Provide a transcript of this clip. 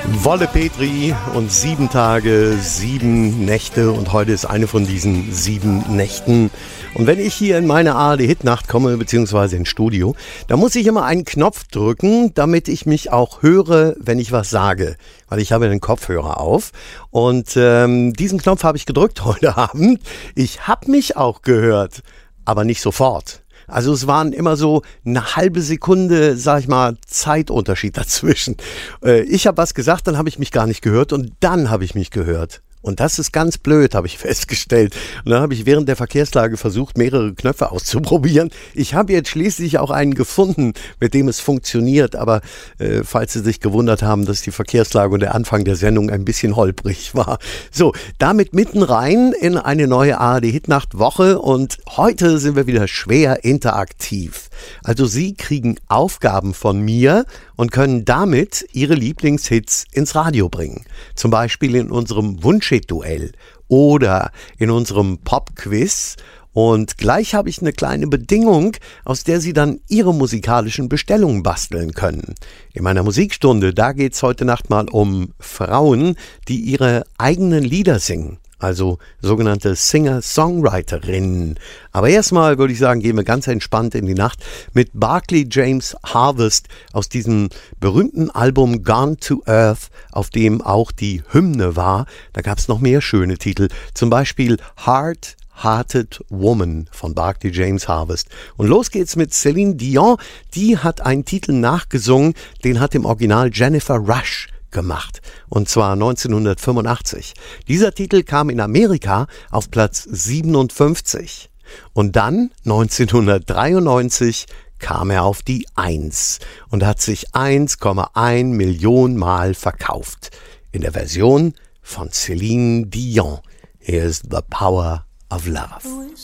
Wolle Petri und 7 Tage, 7 Nächte und heute ist eine von diesen 7 Nächten. Und wenn ich hier in meine ARD-Hitnacht komme, beziehungsweise ins Studio, da muss ich immer einen Knopf drücken, damit ich mich auch höre, wenn ich was sage. Weil ich habe den Kopfhörer auf und diesen Knopf habe ich gedrückt heute Abend. Ich habe mich auch gehört, aber nicht sofort. Also es waren immer so eine halbe Sekunde, sag ich mal, Zeitunterschied dazwischen. Ich habe was gesagt, dann habe ich mich gar nicht gehört und dann habe ich mich gehört. Und das ist ganz blöd, habe ich festgestellt. Und dann habe ich während der Verkehrslage versucht, mehrere Knöpfe auszuprobieren. Ich habe jetzt schließlich auch einen gefunden, mit dem es funktioniert. Aber falls Sie sich gewundert haben, dass die Verkehrslage und der Anfang der Sendung ein bisschen holprig war. So, damit mitten rein in eine neue ARD-Hitnacht-Woche. Und heute sind wir wieder schwer interaktiv. Also Sie kriegen Aufgaben von mir und können damit Ihre Lieblingshits ins Radio bringen. Zum Beispiel in unserem Wunschhit-Duell oder in unserem Pop-Quiz. Und gleich habe ich eine kleine Bedingung, aus der Sie dann Ihre musikalischen Bestellungen basteln können. In meiner Musikstunde, da geht es heute Nacht mal um Frauen, die ihre eigenen Lieder singen. Also sogenannte Singer-Songwriterinnen. Aber erstmal würde ich sagen, gehen wir ganz entspannt in die Nacht mit Barclay James Harvest aus diesem berühmten Album Gone to Earth, auf dem auch die Hymne war. Da gab es noch mehr schöne Titel, zum Beispiel Heart-Hearted Woman von Barclay James Harvest. Und los geht's mit Celine Dion. Die hat einen Titel nachgesungen, den hat im Original Jennifer Rush gemacht. Und zwar 1985. Dieser Titel kam in Amerika auf Platz 57. Und dann 1993 kam er auf die 1 und hat sich 1,1 Millionen Mal verkauft. In der Version von Celine Dion. Here's the Power of Love.